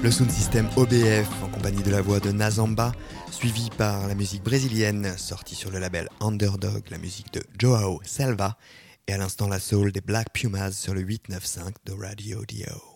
Le sound system OBF en compagnie de la voix de Nazamba, suivi par la musique brésilienne sortie sur le label Underdog, la musique de Joao Selva, et à l'instant la soul des Black Pumas sur le 895 de Radio Dio.